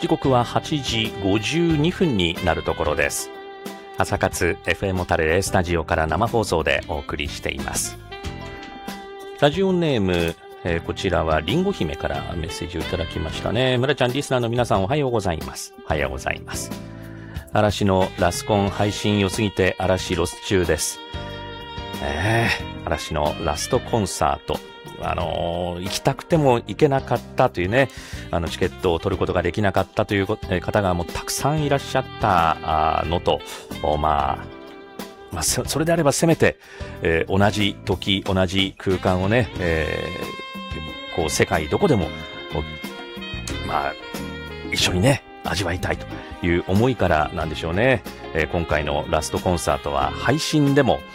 時刻は8時52分になるところです。朝活 FM タレレスタジオから生放送でお送りしています。ラジオネーム、こちらはリンゴ姫からメッセージをいただきましたね。村ちゃんリスナーの皆さんおはようございます。おはようございます。嵐のラスコン配信良すぎて嵐ロス中です。嵐のラストコンサート、行きたくても行けなかったというね、チケットを取ることができなかったという方がもうたくさんいらっしゃったのと、それであればせめて、同じ時同じ空間をね、こう世界どこでも一緒にね味わいたいという思いからなんでしょうね。今回のラストコンサートは配信でも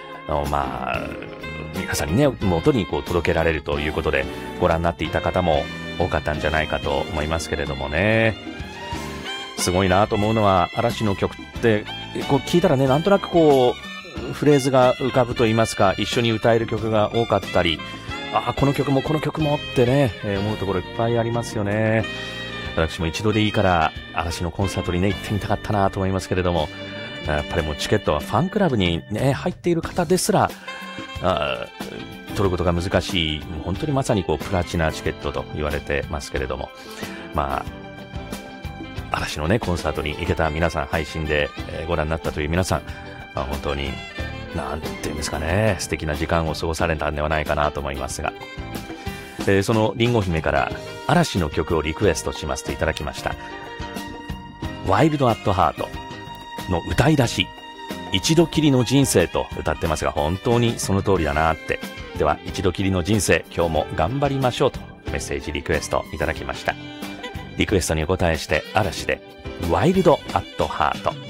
皆さんにね元にこう届けられるということでご覧になっていた方も多かったんじゃないかと思いますけれどもね。すごいなと思うのは、嵐の曲ってこう聞いたらね、なんとなくこうフレーズが浮かぶと言いますか、一緒に歌える曲が多かったり、この曲もこの曲もってね、思うところいっぱいありますよね。私も一度でいいから嵐のコンサートにね行ってみたかったなと思いますけれども、やっぱりもうチケットはファンクラブにね入っている方ですら取ることが難しい、本当にまさにこうプラチナチケットと言われてますけれども、嵐のねコンサートに行けた皆さん、配信でご覧になったという皆さん、本当になんていうんですかね、素敵な時間を過ごされたんではないかなと思いますが、そのリンゴ姫から嵐の曲をリクエストしますといただきました。ワイルドアットハートの歌い出し、一度きりの人生と歌ってますが、本当にその通りだなって。では一度きりの人生、今日も頑張りましょうとメッセージリクエストいただきました。リクエストにお答えして、嵐でワイルドアットハート。